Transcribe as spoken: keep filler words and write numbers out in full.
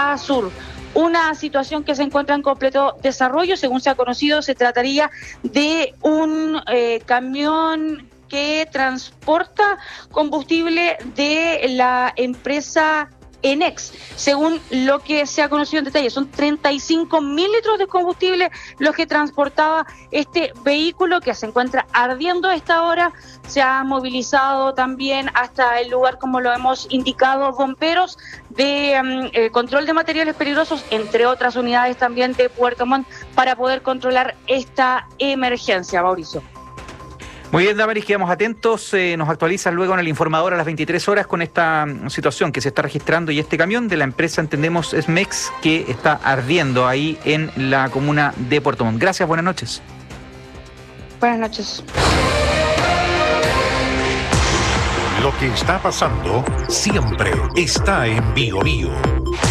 a sur. Una situación que se encuentra en completo desarrollo. Según se ha conocido, se trataría de un eh, camión que transporta combustible de la empresa Enex. Según lo que se ha conocido en detalle, son treinta y cinco mil litros de combustible los que transportaba este vehículo, que se encuentra ardiendo a esta hora. Se ha movilizado también hasta el lugar, como lo hemos indicado, bomberos de um, eh, control de materiales peligrosos, entre otras unidades también de Puerto Montt, para poder controlar esta emergencia, Mauricio. Muy bien, Damaris, quedamos atentos. Eh, nos actualizan luego en el informador a las veintitrés horas con esta situación que se está registrando y este camión de la empresa, entendemos, es Mex, que está ardiendo ahí en la comuna de Puerto Montt. Gracias, buenas noches. Buenas noches. Lo que está pasando siempre está en Bio Bio.